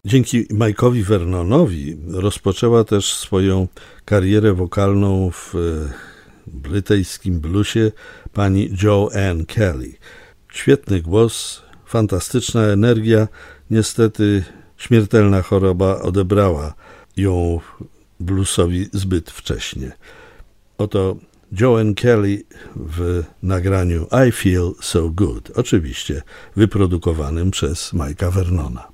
Dzięki Mike'owi Vernonowi rozpoczęła też swoją karierę wokalną w brytyjskim bluesie pani Joanne Kelly. Świetny głos, fantastyczna energia, niestety śmiertelna choroba odebrała ją bluesowi zbyt wcześnie. Oto Joanne Kelly w nagraniu I Feel So Good, oczywiście wyprodukowanym przez Mike'a Vernona.